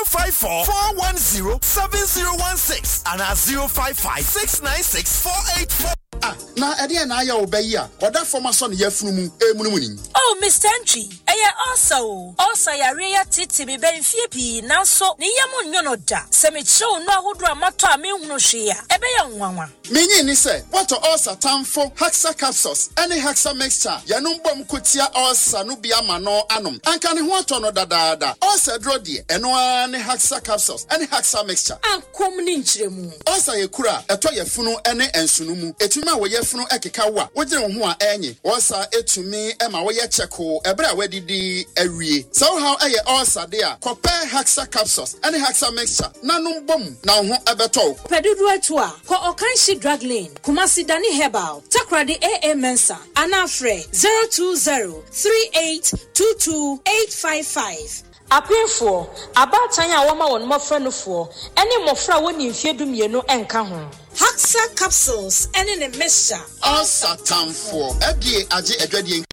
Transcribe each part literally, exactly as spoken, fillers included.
zero five four, four one zero, seven zero one six and at zero five five, six nine six, four eight four. Ah, na ede na ya obeya. Oda former son yefunu mu emunumuni. Oh, Mister Entry. Eye also. Also ya reya titi bi ben fie pi nanso ni yemu nyono da. Se me show no ahodo amato a me hunu hwea. Ebe ya nwanwa. Menyi ni se, what also tamfo Haxa capsules, any Haxa mixture. Yanum bom kutia also no bia mano anum. Anka ni ho ato no dadaada. Also drodi eno ani Haxa capsules, any Haxa mixture. Ankom ni nchiremu. Also ye kura eto yefunu ene ensunu mu. Etuma wo yefunu ekeka wa. Wogire wo ho a enyi. Also etumi ema wo ye cheko ebre a wedidi awie. So how eye also there. Compare Haxa capsules, any Haxa mixture. Nanum bom na ho ebeto. Pedudu etua ko okanshi drug lane. Kumasi Dani Herbal. Takradi A A Mensa. Anafre zero two zero, three eight two two, eight five five. Apefo abatanya awoma won mofra no fo ene mofra woni mfiedu mienu enka ho. Haxa capsules ene ne mixture. Asa tamfo edie age edwadie.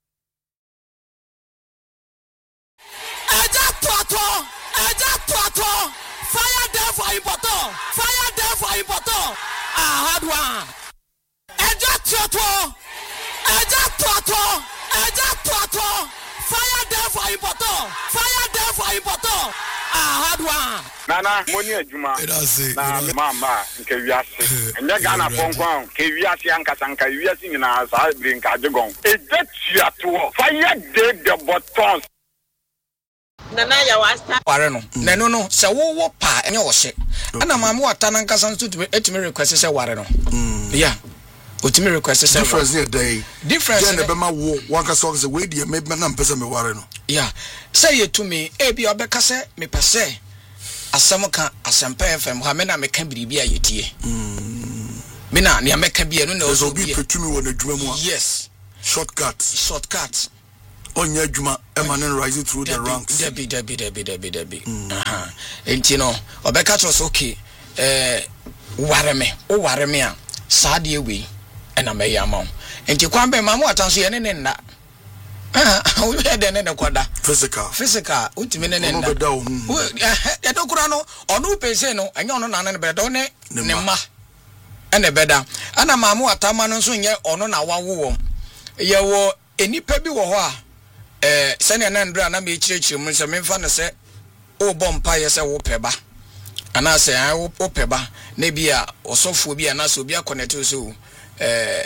Eja toto, eja toto. Fire there for important. Fire there for important. Ah, hard one. Eja toto, eja toto, eja toto. Fire there for important. Fire there for important. Ah, hard one. Nana, money ejuma. Na mama, nke wiase. Enya Ghana fonkwan, ke wiase ankasa nka wiase nyina sa brin ka jegon. Eja tiato. Fire there the buttons. Nana ya wasta ware no na no no se wo wo pa enye wo hye ana mamu ata na nkasa nso etimi request se ware no yeah otimi request se difference here day difference then be ma wo one ka so say we dey me na mpesa me ware no yeah say ye to me e bi obeka se me pese asem ka asempa F M ha me na me ka biribi a yetie me na ne ameka bi no na o so bi petumi wo na dwuma mu yes shortcut shortcut Onya Juma Emanen rising through the ranks. Debbie, Debbie, Debbie, Debbie, Debbie. Uh-huh. And you know, Obeka was okay. Uh, wareme, o wareme, sadi we, and a may among. And you can't be mamma attention and that. Ah, we had an end quada. Physical, physical, ultimate and no down. Yadokrano, or no peseno, and you're not an bedone, Nema, and a better. And a mamu atamano soon yet or no, one womb. Ye were any pebi wa. Eh sene na ndra na me chirechi mu se me fa ne se o bompa ye se wo peba ana se ai wo peba na bia osofo bia na so bia connect so eh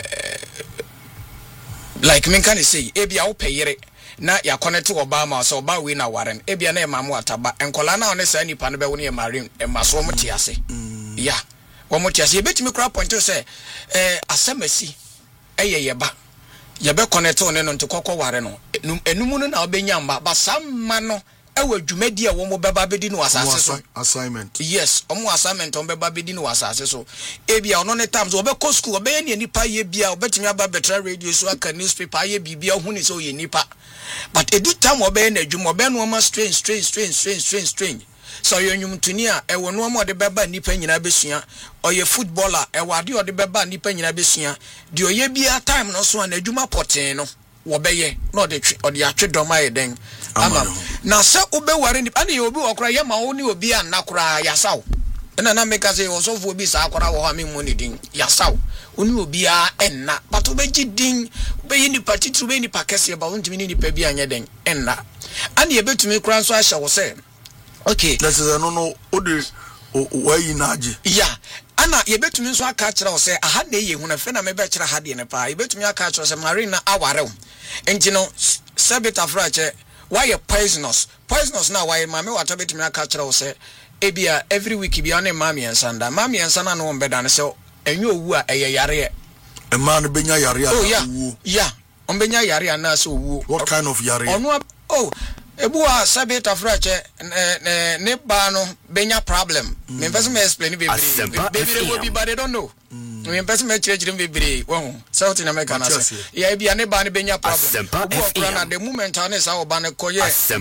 like me kan say e bia wo peyere na ya connect oba ma so oba we na waren e bia na e mamu ataba enkola na one se nipa no be wo ne marine e maso mo tiase ya wo mo tiase e betimi kra point say eh asemasi eye yeba yebe connect on no nto kokko ware no enum no na obenya mba basama no ewa dwumadi a wo mo beba bedi no asase so assignment yes omo assignment on beba bedi no asase so e bia ono ne times obekọ school obeye ne nipa ye bia obetimi aba betra radio so aka newspaper ye bibia hu ni so ye nipa but edu time obeye na dwum obe no ma strange strange strange strange strange strange so yo nyum tuni a ewo no mo de beba nipa nyina besua oye footballer ewo ade ode beba nipa nyina besua de oye bia time no so na adwuma poten no wo beye no de twe ode atwe doma ye den ama na se obe ware nipa na ye obi okra ye ma wo ni obi anakora yasaw na na meka se wo so fu obi sa akora wo ha me mo ni din yasaw oni obi a enna but obe gidin obe yi nipa titru be nipa kese ba won timi ni nipa bi anye den enna ani ye betumi kura so ahya wo se okay that is no no odi why naji yeah ana ye betumi so aka kira wo se aha na ye hu na fe na me be kira ha de ne pa ye betumi aka kira se marina aware wo enti no sabita frache why poisonous poisonous na why mama wato betumi aka kira wo se ebia every week bia na mama yensanda mama yensana no mbeda ne se enyo owu a eye yare e man benya yare a owu yeah on benya yare ana so owu what kind of yare ono oh Ebua sabita frache ne ne ba no benya problem. Me person me explain be be be will be but they don't know. Me person me church dem be be wo South in America na say. Ya bia ne ba ne benya problem. Obu na the moment on is our ba ne koye.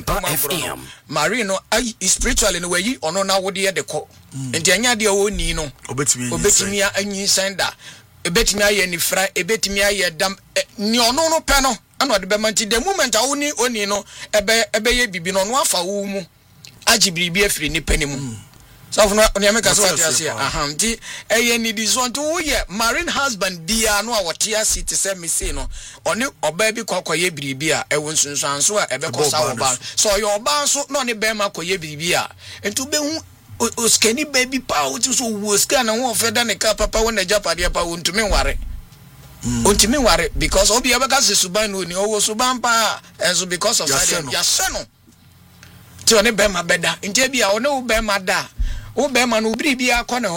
Marino spiritually no we ono na wo de de ko. Enti anya de wo ni no. Obetimi obetimi anyi sender. Ebetimi aye ni fra ebetimi aye dam ni ono no pe no ana de be manti the moment a woni oni no ebe ebe ye bibi no no afa wo mu agye biribi afiri nipa ne mu so for no nyame ka so what you aha nti eye ni di so nti wo ye marine husband bia no a wotia city say me say no oni oba bi kwakoye biribi a ewo nsunsuanso a ebe kosa oba so your oba so no ne be ma koye biribi a nti be hu o skani baby pa o ti so wo scan na wo feda ne ka papa wo na japade pa wo ntumi ware ntumi ware because obi ebe ka se suban no ni owo suban pa enso because of that ya se no ti oni be ma beda nti bia oni wo be ma da wo be ma no biribi akọ ne